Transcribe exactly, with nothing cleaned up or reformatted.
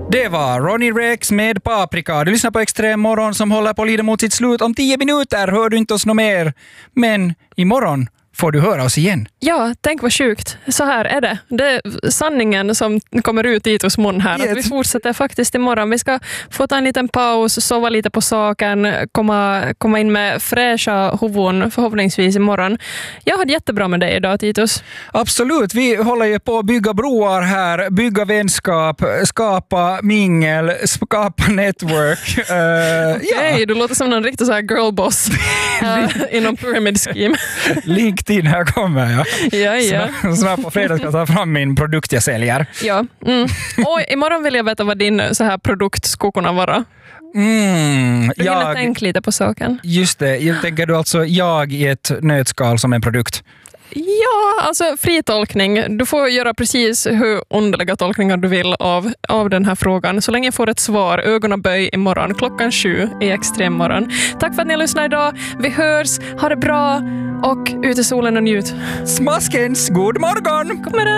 Det var Ronny Rex med Paprika. Du lyssnar på Extrem morgon som håller på att lida mot sitt slut. Om tio minuter hör du inte oss något mer. Men imorgon får du höra oss igen. Ja, tänk vad sjukt. Så här är det. Det är sanningen som kommer ut i hos mun här. Att vi fortsätter faktiskt imorgon. Vi ska få ta en liten paus, sova lite på saken, komma, komma in med fräscha huvuden förhoppningsvis imorgon. Jag hade jättebra med dig idag, Titus. Absolut. Vi håller ju på att bygga broar här, bygga vänskap, skapa mingel, skapa network. Uh, Okej, okay, ja. Du låter som någon riktigt så här girlboss uh, inom pyramid scheme. LinkedIn, här kommer jag. Ja, ja. Snart, snart på fredag ska jag ta fram min produkt jag säljer. Ja. Mm. Och imorgon vill jag veta vad din så här produkt skulle kunna vara. Mm, du jag, hinner tänka lite på saken. Just det, jag tänker du alltså jag i ett nötskal som en produkt? Ja, alltså fri tolkning. Du får göra precis hur underliga tolkningar du vill av, av den här frågan. Så länge jag får ett svar, ögonaböj imorgon klockan sju i Extremmorgon. Tack för att ni har lyssnat idag. Vi hörs, ha det bra och ut i solen och njut. Smaskens, god morgon! Kommer det?